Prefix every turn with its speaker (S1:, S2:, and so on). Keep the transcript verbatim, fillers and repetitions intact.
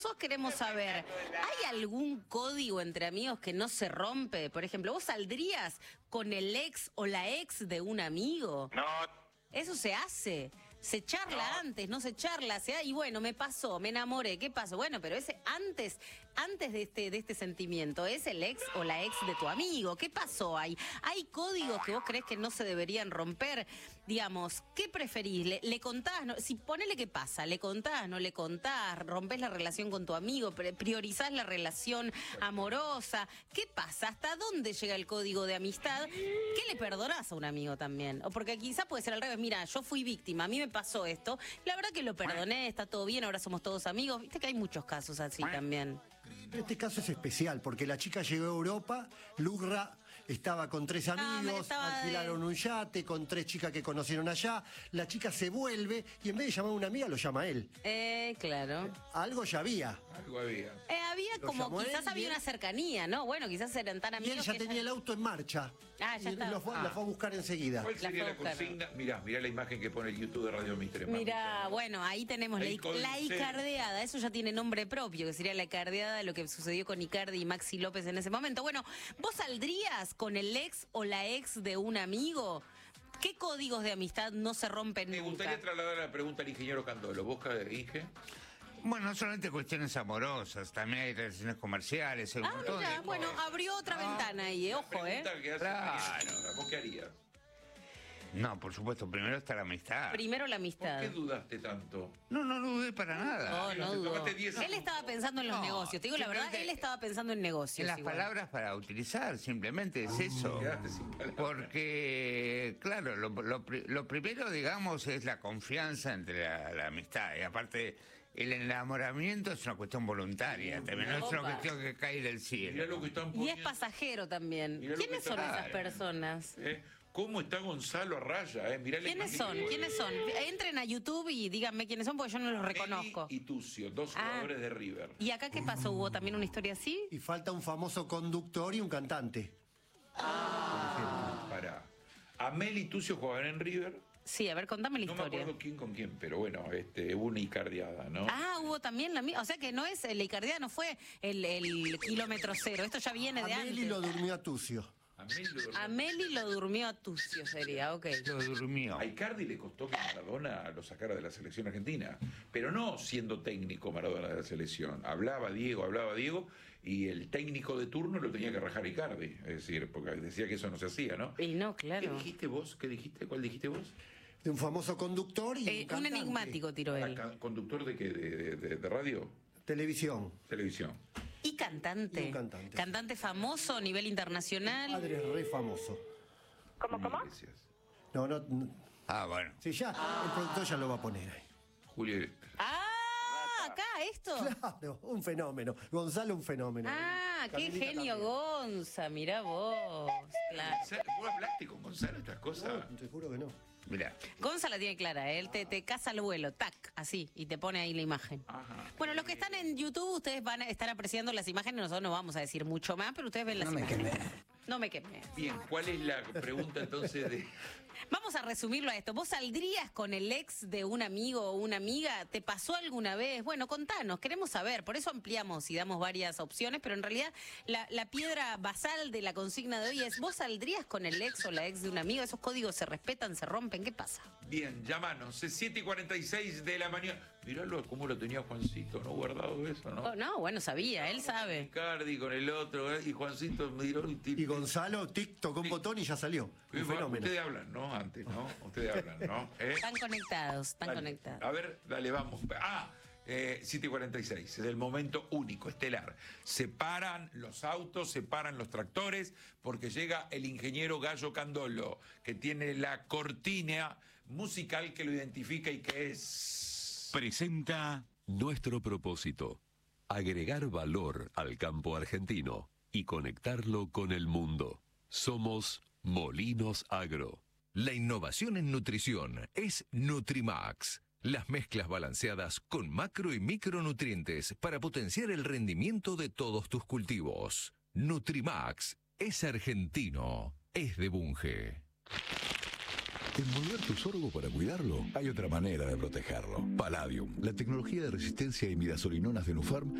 S1: Nosotros queremos saber, ¿hay algún código entre amigos que no se rompe? Por ejemplo, ¿vos saldrías con el ex o la ex de un amigo?
S2: No.
S1: Eso se hace. Se charla
S2: No.
S1: antes, no se charla, se da, y bueno, me pasó, me enamoré, ¿qué pasó? Bueno, pero ese antes, antes de este, de este sentimiento, es el ex o la ex de tu amigo. ¿Qué pasó ahí? ¿Hay códigos que vos crees que no se deberían romper? Digamos, ¿qué preferís? ¿Le, le contás? No? Si ponele qué pasa, ¿le contás? ¿No le contás? ¿Rompés la relación con tu amigo? ¿Priorizás la relación amorosa? ¿Qué pasa? ¿Hasta dónde llega el código de amistad? ¿Qué le perdonás a un amigo también? O porque quizá puede ser al revés. Mira, yo fui víctima, a mí me pasó esto, la verdad que lo perdoné, está todo bien, ahora somos todos amigos. Viste que hay muchos casos así también.
S3: Este caso es especial porque la chica llegó a Europa, Lurra estaba con tres amigos,
S1: estaba
S3: alquilaron
S1: de...
S3: un yate con tres chicas que conocieron allá, la chica se vuelve y en vez de llamar a una amiga lo llama a él.
S1: Eh, claro.
S3: Algo ya había.
S2: Algo había.
S1: Eh, había
S3: Lo
S1: como,
S3: llamó
S1: quizás
S3: él,
S1: había
S3: y
S1: una
S3: él-
S1: cercanía, ¿no? Bueno, quizás eran tan
S3: Y
S1: amigos
S3: él ya
S1: que
S3: tenía el auto en marcha.
S1: Ah, ya
S3: y
S1: estaba.
S3: lo fue-
S2: Ah.
S3: La fue a buscar enseguida.
S2: ¿Cuál
S1: La
S2: sería la
S1: fue a buscar.
S2: consigna? Mirá, mirá la imagen que pone el YouTube de Radio Mister.
S1: Mirá, bueno, ahí tenemos la,
S2: Ahí
S1: ic-
S2: con
S1: la
S2: cero.
S1: icardeada, eso ya tiene nombre propio, que sería la icardeada de lo que sucedió con Icardi y Maxi López en ese momento. Bueno, ¿vos saldrías con el ex o la ex de un amigo? ¿Qué códigos de amistad no se rompen
S2: Me
S1: nunca?
S2: gustaría trasladar la pregunta al ingeniero Candolo. ¿Vos, Inge?
S4: Bueno, no solamente cuestiones amorosas, también hay relaciones comerciales, hay un
S1: Ah,
S4: montón
S1: mira,
S4: de
S1: bueno,
S4: cosas.
S1: abrió otra
S4: Ah,
S1: ventana ahí, eh, ojo, ¿eh?
S2: Pregunta que hace
S4: Claro.
S2: Inge. ¿Vos qué harías?
S4: No, por supuesto, primero está la amistad.
S1: Primero la
S2: ¿Por
S1: amistad.
S2: qué dudaste tanto?
S4: No, no dudé para nada.
S1: No, no
S2: Te
S1: dudó.
S2: tomaste diez
S1: Él
S2: segundos.
S1: estaba pensando en los
S4: No,
S1: negocios. Te digo la verdad,
S4: simplemente
S1: él estaba pensando en negocios.
S4: En las
S1: igual.
S4: palabras para utilizar, simplemente es eso.
S2: Quedaste sin palabras.
S4: Porque, claro, lo, lo pri- lo primero, digamos, es la confianza entre la, la amistad. Y aparte, el enamoramiento es una cuestión voluntaria. También no es una
S1: Opa.
S4: cuestión que cae del
S2: Mirá
S4: cielo.
S2: lo que están
S1: Y
S2: poniendo.
S1: es pasajero también.
S2: Mirá lo
S1: ¿Quiénes
S2: que
S1: son
S2: está-
S1: esas personas?
S2: ¿Eh? ¿Cómo está Gonzalo a raya? Eh? Mirá la
S1: ¿Quiénes
S2: imagen
S1: son?
S2: que-
S1: ¿Quiénes son? Entren a YouTube y díganme quiénes son porque yo no los reconozco.
S2: Meli y Tucio, dos
S1: Ah.
S2: jugadores de River.
S1: ¿Y acá qué pasó? ¿Hubo también una historia así?
S3: Y falta un famoso conductor y un cantante.
S2: Pará. Amel y Tucio jugaban en River.
S1: Sí, a ver, contame la
S2: No me
S1: historia.
S2: acuerdo quién con quién, pero bueno, este, hubo una icardiada, ¿no?
S1: Ah, hubo también la misma. O sea que no es el Icardia, no fue el, el kilómetro cero. Esto ya viene de
S3: Ameli
S1: antes.
S3: lo durmió a Tucio.
S2: Amel lo-
S1: Ameli lo durmió a Tucio, sería, ok.
S4: Lo durmió.
S2: A Icardi le costó que Maradona lo sacara de la selección argentina, pero no siendo técnico Maradona de la selección. Hablaba Diego, hablaba Diego, y el técnico de turno lo tenía que rajar Icardi. Es decir, porque decía que eso no se hacía, ¿no?
S1: Y no,
S2: ¿Qué
S1: claro.
S2: dijiste vos? ¿Qué dijiste? ¿Cuál dijiste vos?
S3: De un famoso conductor y
S1: Eh,
S3: un
S1: un
S3: cantante.
S1: enigmático tiró él.
S2: ¿Ca- ¿Conductor de qué? ¿De, de- de- de radio?
S3: Televisión.
S2: Televisión.
S1: Y cantante.
S3: Y un cantante.
S1: Cantante famoso a nivel internacional.
S3: Padre es re famoso.
S5: ¿Cómo, cómo?
S2: Iglesias.
S3: No, no. no.
S4: Ah, bueno.
S3: Sí, ya. El productor ya lo va a poner ahí.
S2: Julio.
S1: Ah, acá, esto.
S3: Claro, un fenómeno. Gonzalo, un fenómeno.
S1: Ah, qué
S3: Camilita
S1: genio
S3: también.
S1: Gonza, mirá vos. Claro.
S2: ¿Vos hablaste con Gonzalo estas cosas?
S3: No, te juro que no.
S4: Mirá.
S1: Gonza la tiene clara, él te, te caza al vuelo, tac, así, y te pone ahí la imagen.
S2: Ajá.
S1: Bueno, los que están en YouTube, ustedes van a estar apreciando las imágenes, nosotros no vamos a decir mucho más, pero ustedes ven las imágenes. No me quemé.
S2: Bien, ¿cuál es la pregunta entonces de...?
S1: Vamos a resumirlo a esto. ¿Vos saldrías con el ex de un amigo o una amiga? ¿Te pasó alguna vez? Bueno, contanos, queremos saber. Por eso ampliamos y damos varias opciones, pero en realidad la, la piedra basal de la consigna de hoy es, ¿vos saldrías con el ex o la ex de un amigo? ¿Esos códigos se respetan, se rompen? ¿Qué pasa?
S2: Bien, llámanos, siete y cuarenta y seis de la mañana. Miralo cómo lo tenía Juancito, ¿no? Guardado eso, ¿no?
S1: Oh, no, bueno, sabía, él sabe.
S2: Icardi con el otro, ¿eh? Y Juancito miró y...
S3: Y Gonzalo, tic, tocó un botón y ya salió. Un
S2: Y va-
S3: fenómeno.
S2: Ustedes hablan, ¿no? Antes, ¿no? Ustedes hablan, ¿no? ¿Eh?
S1: Están conectados, están
S2: Dale.
S1: conectados.
S2: A ver, dale, vamos. Ah, eh, siete y cuarenta y seis, es el momento único, estelar. Se paran los autos, se paran los tractores, porque llega el ingeniero Gallo Candolo, que tiene la cortina musical que lo identifica y que es...
S6: Presenta nuestro propósito, agregar valor al campo argentino y conectarlo con el mundo. Somos Molinos Agro.
S7: La innovación en nutrición es Nutrimax. Las mezclas balanceadas con macro y micronutrientes para potenciar el rendimiento de todos tus cultivos. Nutrimax es argentino, es de Bunge.
S5: ¿Envolver tu sorgo para cuidarlo? Hay otra manera de protegerlo. Palladium, la tecnología de resistencia a imidazolinonas de Nufarm